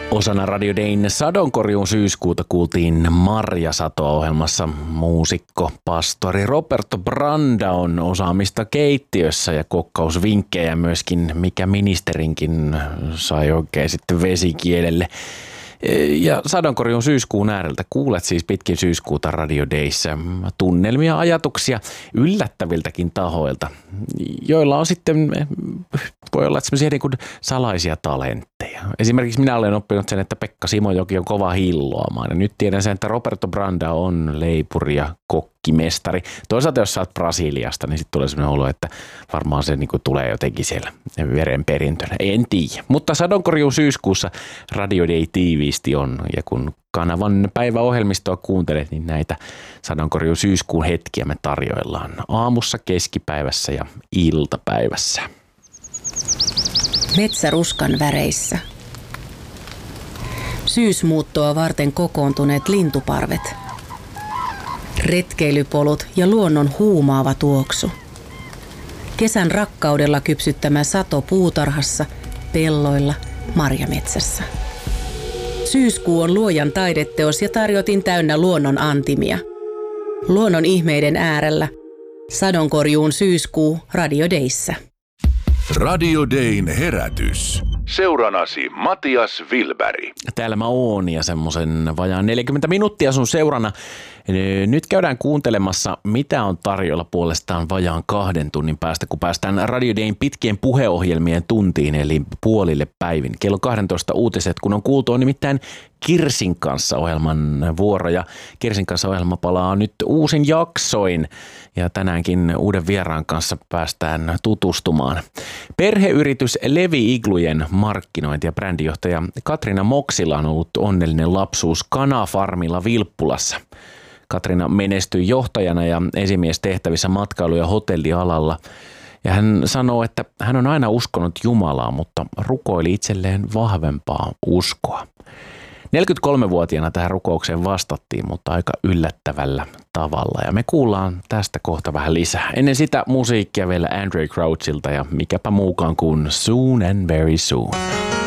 Osana Radio Dayn sadonkorjuun syyskuuta kuultiin Marjasatoa-ohjelmassa muusikko, pastori Roberto Brandaon osaamista keittiössä ja kokkausvinkkejä myöskin, mikä ministerinkin sai oikein sitten vesikielelle. Ja sadonkorjuun syyskuun ääreltä kuulet siis pitkin syyskuuta Radio Dayssä tunnelmia, ajatuksia yllättäviltäkin tahoilta, joilla on sitten, voi olla semmoisia niin kuin salaisia talentteja. Esimerkiksi minä olen oppinut sen, että Pekka Simojoki on kova hilloamaan ja nyt tiedän sen, että Roberto Brandao on leipuri ja kokkimestari. Toisaalta jos sä oot Brasiliasta, niin sitten tulee semmoinen olo, että varmaan se niin kuin tulee jotenkin siellä verenperintönä. En tiedä. Mutta sadonkorjuun syyskuussa Radio Day tiiviisti on ja kun kanavan päiväohjelmistoa kuuntelet, niin näitä sadonkorjuun syyskuun hetkiä me tarjoillaan aamussa, keskipäivässä ja iltapäivässä. Metsäruskan väreissä. Syysmuuttoa varten kokoontuneet lintuparvet. Retkeilypolut ja luonnon huumaava tuoksu. Kesän rakkaudella kypsyttämä sato puutarhassa, pelloilla, marjametsässä. Syyskuu on luojan taideteos ja tarjotin täynnä luonnon antimia. Luonnon ihmeiden äärellä. Sadonkorjuun syyskuu Radio Dayssä. Radio Dayn herätys. Seuranasi Matias Wilberg. Täällä mä oon ja semmoisen vajaan 40 minuuttia sun seurana. Nyt käydään kuuntelemassa, mitä on tarjolla puolestaan vajaan 2 tunnin päästä, kun päästään Radio Dayn pitkien puheohjelmien tuntiin, eli puolille päivin. Kello 12 uutiset, kun on kuultu, on nimittäin Kirsin kanssa ohjelman vuoro, ja Kirsin kanssa ohjelma palaa nyt uusin jaksoin, ja tänäänkin uuden vieraan kanssa päästään tutustumaan. Perheyritys Levi-iglujen markkinointi- ja brändijohtaja Katriina Moksila on ollut onnellinen lapsuus Kanafarmilla Vilppulassa. Katriina menestyi johtajana ja esimiestehtävissä matkailu- ja hotellialalla. Ja hän sanoo, että hän on aina uskonut Jumalaa, mutta rukoili itselleen vahvempaa uskoa. 43-vuotiaana tähän rukoukseen vastattiin, mutta aika yllättävällä tavalla. Ja me kuullaan tästä kohta vähän lisää. Ennen sitä musiikkia vielä Andraé Crouchilta ja mikäpä muukaan kuin Soon and Very Soon.